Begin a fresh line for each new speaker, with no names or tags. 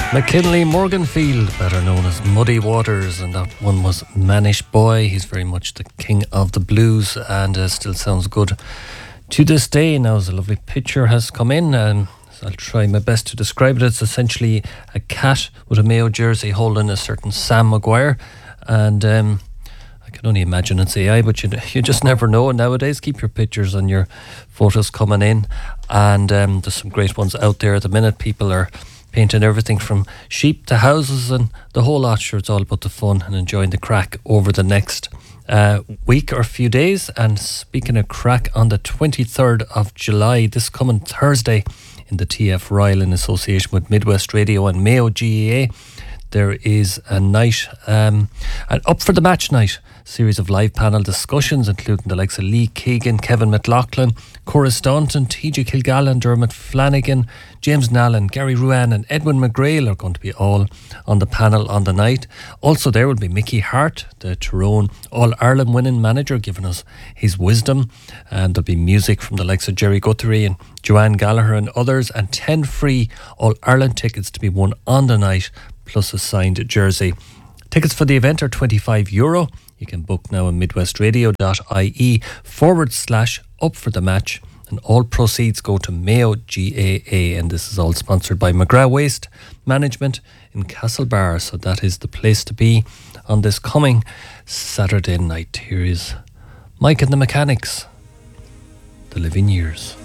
McKinley Morganfield, better known as Muddy Waters, and that one was Manish Boy. He's very much the king of the blues and still sounds good to this day. Now, as a lovely picture has come in, and I'll try my best to describe it. It's essentially a cat with a Mayo jersey holding a certain Sam Maguire, and I can only imagine it's AI, but you just never know. Nowadays, keep your pictures and your photos coming in, and there's some great ones out there at the minute. People are painting everything from sheep to houses and the whole lot. Sure, it's all about the fun and enjoying the crack over the next week or few days. And speaking of crack, on the 23rd of July, this coming Thursday, in the TF Royal in association with Midwest Radio and Mayo GAA, there is a night, an Up for the Match night, series of live panel discussions, including the likes of Lee Keegan, Kevin McLaughlin, Cora Staunton, TJ Kilgallen, Dermot Flanagan, James Nallen, Gary Ruan and Edwin McGrail are going to be all on the panel on the night. Also there will be Mickey Hart, the Tyrone All-Ireland winning manager, giving us his wisdom, and there'll be music from the likes of Jerry Guthrie and Joanne Gallagher and others, and 10 free All-Ireland tickets to be won on the night, plus a signed jersey. Tickets for the event are €25. You can book now on midwestradio.ie/up for the match, and all proceeds go to Mayo GAA, and this is all sponsored by McGrath Waste Management in Castlebar, so that is the place to be on this coming Saturday night. Here is Mike and the Mechanics, The Living Years.